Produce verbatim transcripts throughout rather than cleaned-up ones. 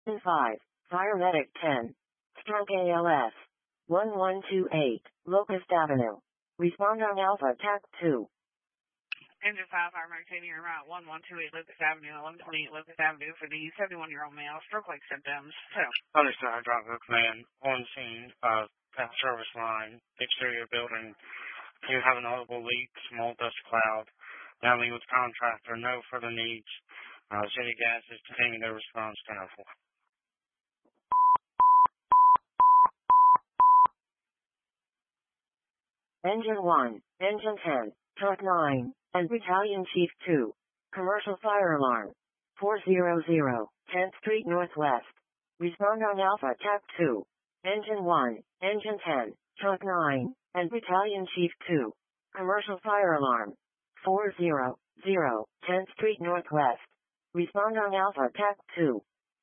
five, Fire Medic ten, Stroke A L S, one one two eight, Locust Avenue. Respond on Alpha Attack two. Engine five, Fire Medic ten, you're route one one two eight Locust Avenue, eleven twenty-eight Locust Avenue for the seventy-one-year-old male, stroke-like symptoms. So. Understood, Driver Command. On scene, uh, past service line, exterior building. You have an audible leak, small dust cloud. Now leave with contractor, no further needs. Uh, City Gas is continuing their response, ten oh four. Engine one, Engine ten, Truck nine, and Battalion Chief two. Commercial fire alarm. four hundred, tenth Street Northwest. Respond on Alpha Attack two. Engine one, Engine ten, Truck nine, and Battalion Chief two. Commercial fire alarm. four hundred, tenth Street Northwest. Respond on Alpha Attack two.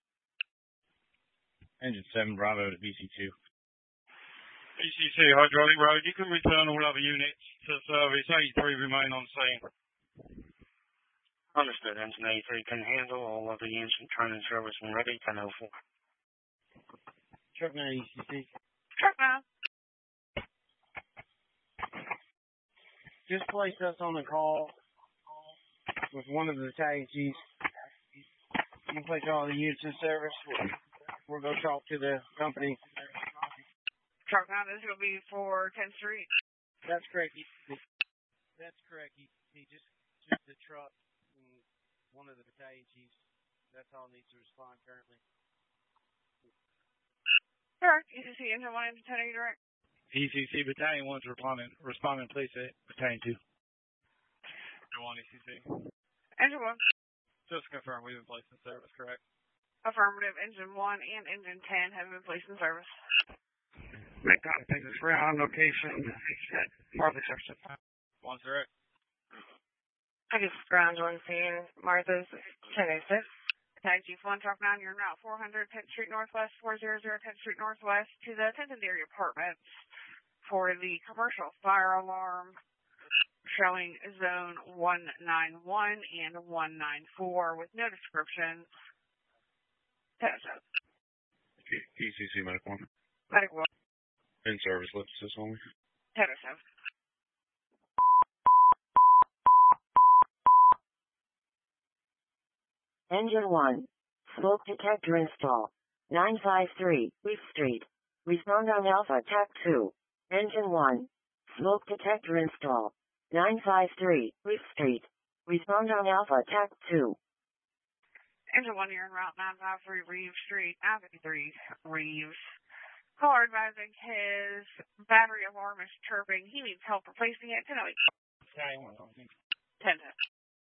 Engine seven, Bravo to B C two. B C two, Hydraulic Road, you can return all other units to service. eighty-three remain on scene. Understood, Engine eighty-three can handle all other units in training service and ready, ten oh four. Truck nine E C C. Truck nine. Just place us on the call with one of the battalion chiefs. You can place all the units in service. We'll go talk to the company. Truck nine, this will be for tenth Street. That's correct. He, that's correct. He, he just took the truck and one of the battalion chiefs. That's all needs to respond currently. Correct. E C C, Engine one, Engine ten, are you direct? E C C, Battalion one's responding, responding, please, at Battalion two. Engine one, E C C. Engine one. Just confirm, we've been placed in service, correct? Affirmative. Engine one and Engine ten have been placed in service. Make contact with ground location. Martha Jefferson. One's direct. I guess ground on scene. Martha's ten oh six. Battalion Chief one, Truck nine, you're in route four hundred, tenth Street Northwest, four hundred, tenth Street Northwest, to the tenth and Dairy Apartments for the commercial fire alarm showing zone one nine one and one nine four with no description. ten oh seven. E C C, Medic one. Medic one. In service, let's this only. ten oh seven. Engine one, smoke detector install. nine five three, Leaf Street. Respond on Alpha Attack two. Engine one, smoke detector install. nine five three, Leaf Street. Respond on Alpha Attack two. Engine one, you're in route nine five three, Reeves Street, Avenue three, Reeves. Caller advising his battery alarm is chirping. He needs help replacing it. ten oh eight. ten ten.